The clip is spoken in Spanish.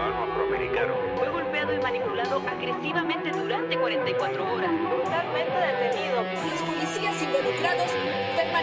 ciudadano afroamericano. Fue golpeado y manipulado agresivamente durante 44 horas. Brutalmente detenido. Los policías involucrados permanecen